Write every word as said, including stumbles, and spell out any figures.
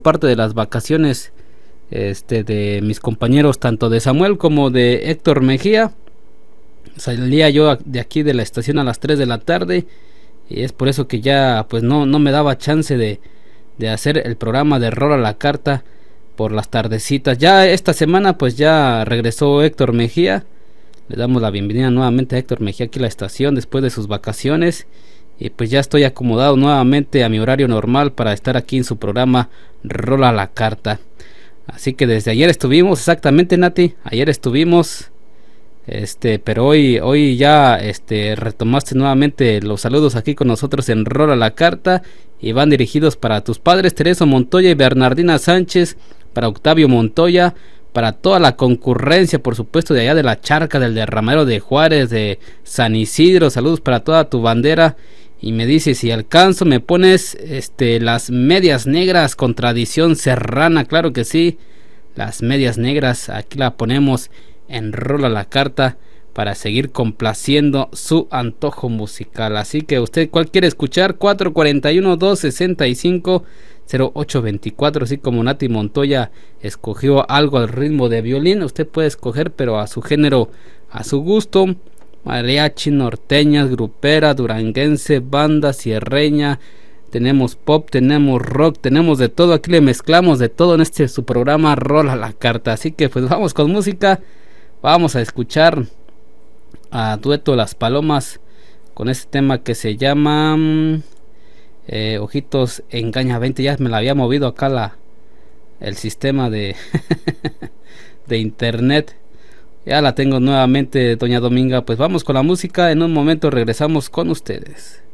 parte de las vacaciones este de mis compañeros, tanto de Samuel como de Héctor Mejía. Salía yo de aquí de la estación a las tres de la tarde y es por eso que ya pues no, no me daba chance de, de hacer el programa de Rol a la Carta por las tardecitas. Ya esta semana pues ya regresó Héctor Mejía. Le damos la bienvenida nuevamente a Héctor Mejía aquí a la estación después de sus vacaciones. Y pues ya estoy acomodado nuevamente a mi horario normal para estar aquí en su programa Rol a la Carta. Así que desde ayer estuvimos, exactamente Nati, ayer estuvimos, este, pero hoy, hoy ya este, retomaste nuevamente los saludos aquí con nosotros en Rol a la Carta. Y van dirigidos para tus padres Teresa Montoya y Bernardina Sánchez, para Octavio Montoya, para toda la concurrencia, por supuesto, de allá de la Charca, del Derramadero de Juárez, de San Isidro. Saludos para toda tu bandera. Y me dice, si alcanzo, me pones este las medias negras con tradición serrana. Claro que sí, las medias negras, aquí la ponemos en Rol a la Carta para seguir complaciendo su antojo musical. Así que usted, ¿cuál quiere escuchar? cuatro cuatro uno, dos seis cinco, cero ocho dos cuatro. Así como Nati Montoya escogió algo al ritmo de violín, usted puede escoger, pero a su género, a su gusto. Mariachi, norteñas, grupera, duranguense, banda, sierreña. Tenemos pop, tenemos rock, tenemos de todo. Aquí le mezclamos de todo en este su programa Rol a la Carta. Así que pues vamos con música. Vamos a escuchar a Dueto Las Palomas con este tema que se llama eh, Ojitos Engaña veinte. Ya me la había movido acá la el sistema de de internet. Ya la tengo nuevamente, doña Dominga. Pues vamos con la música. En un momento regresamos con ustedes.